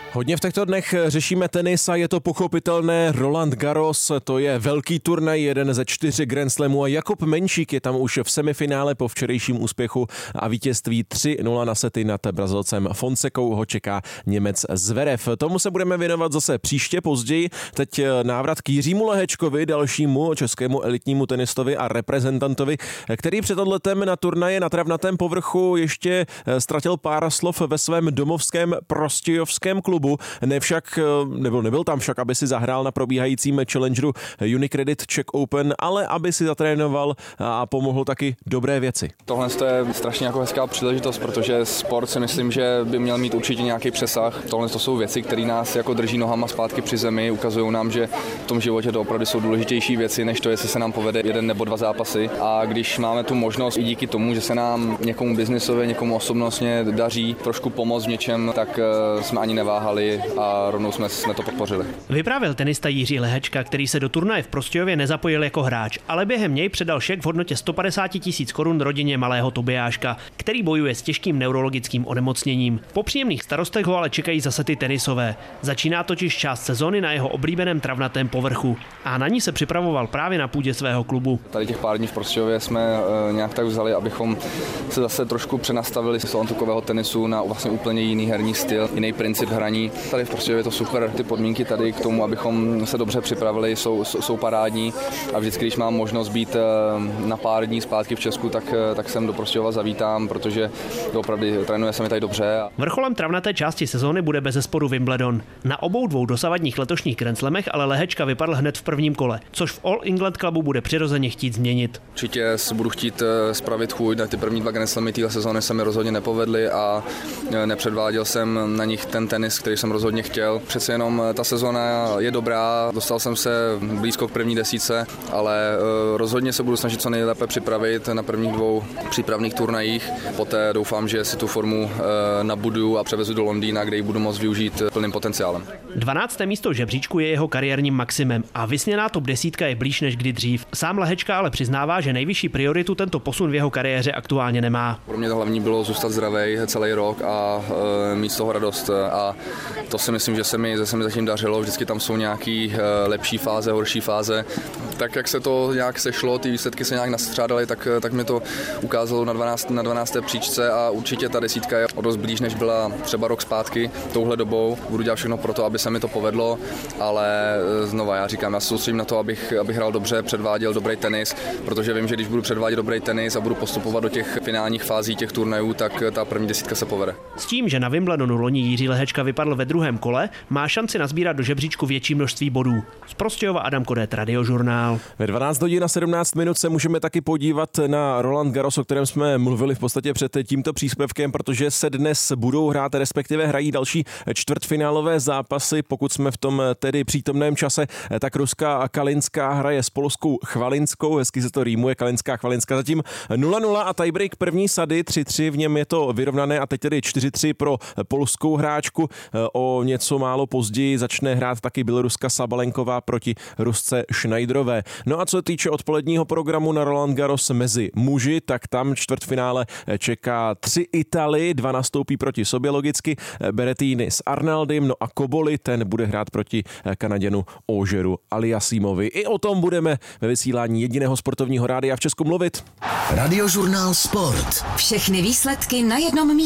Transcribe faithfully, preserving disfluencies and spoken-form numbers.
Hodně v těchto dnech řešíme tenis a je to pochopitelné. Roland Garros, to je velký turnaj, jeden ze čtyř Grand Slamů a Jakub Menšík je tam už v semifinále po včerejším úspěchu a vítězství tři nula na sety nad Brazilcem Fonsekou ho čeká Němec Zverev. Tomu se budeme věnovat zase příště později. Teď návrat k Jiřímu Lehečkovi, dalšímu českému elitnímu tenistovi a reprezentantovi, který před odletem na turnaje na travnatém povrchu ještě ztratil pár slov ve svém domovském prostějovském klubu. Nevšak, nebo nebyl tam však, aby si zahrál na probíhajícím challengeru Unicredit Czech Open, ale aby si zatrénoval a pomohl taky dobré věci. Tohle je strašně jako hezká příležitost, protože sport si myslím, že by měl mít určitě nějaký přesah. Tohle to jsou věci, které nás jako drží nohama zpátky při zemi, ukazují nám, že v tom životě to opravdu jsou důležitější věci, než to, jestli se nám povede jeden nebo dva zápasy. A když máme tu možnost i díky tomu, že se nám někomu biznisově, někomu osobnostně daří trošku pomoct v něčem, tak jsme ani neváhali a rovnou jsme, jsme to podpořili. Vyprávěl tenista Jiří Lehečka, který se do turnaje v Prostějově nezapojil jako hráč, ale během něj předal šek v hodnotě sto padesát tisíc korun rodině malého Tobiáška, který bojuje s těžkým neurologickým onemocněním. Po příjemných starostech ho ale čekají zase ty tenisové. Začíná totiž část sezony na jeho oblíbeném travnatém povrchu a na ní se připravoval právě na půdě svého klubu. Tady těch pár dní v Prostějově jsme e, nějak tak vzali, abychom se zase trošku přenastavili z antukového tenisu na vlastně úplně jiný herní styl, jiný princip hraní. Tady v Prostějově je to super, ty podmínky tady k tomu, abychom se dobře připravili, jsou, jsou parádní a vždycky, když mám možnost být na pár dní zpátky v Česku, tak, tak sem do Prostějova zavítám, protože opravdu trénuje se mi tady dobře. Vrcholem travnaté části sezóny bude bezesporu Wimbledon. Na obou dvou dosavadních letošních Grand Slamech ale Lehečka vypadl hned v prvním kole, což v All England Clubu bude přirozeně chtít změnit. Určitě si budu chtít spravit chuť, na ty první dva Grand Slamy téhle sezóny se mi rozhodně nepovedly a nepředváděl jsem na nich ten tenis, který jsem rozhodně chtěl. Přece jenom ta sezona je dobrá, dostal jsem se blízko k první desítce, ale rozhodně se budu snažit co nejlépe připravit na prvních dvou přípravných turnajích. Poté doufám, že si tu formu nabuduju a převezu do Londýna, kde ji budu moct využít plným potenciálem. dvanácté místo v žebříčku je jeho kariérním maximem a vysněná top desítka je blíž než kdy dřív. Sám Lehečka ale přiznává, že nejvyšší prioritu tento posun v jeho kariéře aktuálně nemá. Pro mě to hlavní bylo zůstat zdravý celý rok a e, mít z toho radost a to si myslím, že se mi, že se mi zatím dařilo. Vždycky tam jsou nějaký e, lepší fáze, horší fáze. Tak jak se to nějak sešlo, ty výsledky se nějak nastřádaly, tak, tak mi to ukázalo na, dvanáct, na dvanácté příčce a určitě ta desítka je o dost blíž, než byla třeba rok zpátky touhle dobou. Budu dělat všechno pro to, aby se mi to povedlo, ale znova já říkám, já se soustředím na to, abych, abych hrál dobře, předváděl dobrý tenis, protože vím, že když budu předvádět dobrý tenis a budu postupovat do těch finálních fází těch turnajů, tak ta první desítka se povede. S tím, že na Wimbledonu loni Jiří Lehečka vypadl ve druhém kole, má šanci nazbírat do žebříčku větší množství bodů. Z Prostějova Adam Kodét, Radiožurnál. Ve dvanáct hodin a sedmnáct minut se můžeme taky podívat na Roland Garros, o kterém jsme mluvili v podstatě před tímto příspěvkem, protože se dnes budou hrát, respektive hrají další čtvrtfinálové zápasy. Pokud jsme v tom tedy přítomném čase, tak ruská Kalinská hraje s polskou Chvalinskou, hezky se to rýmuje, Kalinská Chvalinská zatím nula nula a tiebreak první sady tři tři, v něm je to vyrovnané a teď tedy čtyři tři pro polskou hráčku. O něco málo později začne hrát taky Běloruska Sabalenková proti Rusce Schneiderové. No a co se týče odpoledního programu na Roland Garros mezi muži, tak tam čtvrtfinále čeká tři Italy, dva nastoupí proti sobě logicky, Berrettini s Arnaldem, no a Koboli, ten bude hrát proti Kanaděnu Augeru Aliassimovi. I o tom budeme ve vysílání jediného sportovního rádia v Česku mluvit. Radiožurnál Sport. Všechny výsledky na jednom místě.